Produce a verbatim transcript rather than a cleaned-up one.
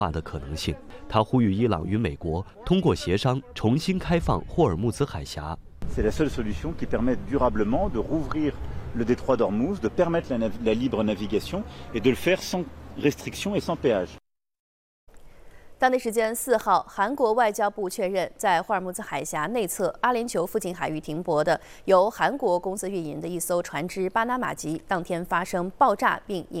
化的可能性。他呼吁伊朗与美国通过协商重新开放霍尔木兹海峡。 C'est la seule solution qui permette durablement de rouvrir le détroit d'Ormuz, de permettre la, la libre navigation et de le faire sans restriction et sans péage. 当地时间四号，韩国外交部确认，在霍尔木兹海峡内侧阿联酋附近海域停泊的由韩国公司运营的一艘船只巴拿马级，当天发生爆炸并引